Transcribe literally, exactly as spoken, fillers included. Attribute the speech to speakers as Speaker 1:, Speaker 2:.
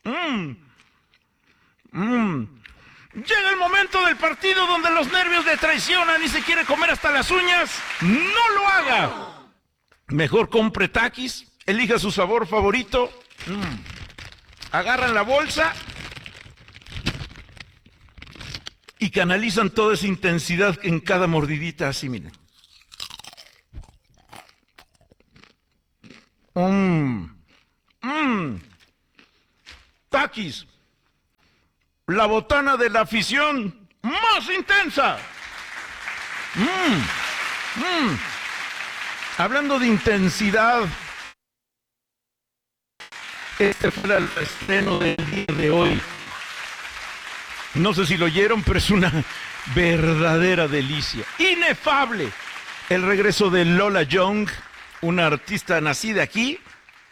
Speaker 1: Mmm. Mmm. Llega el momento del partido donde los nervios le traicionan y se quiere comer hasta las uñas. ¡No lo haga! Mejor compre Takis, elija su sabor favorito. Mm. Agarran la bolsa y canalizan toda esa intensidad en cada mordidita, así, miren. Mmm. Mmm. Takis. La botana de la afición más intensa. Mmm, mmm. Hablando de intensidad, este fue el estreno del día de hoy. No sé si lo oyeron, pero es una verdadera delicia. Inefable. El regreso de Lola Young, una artista nacida aquí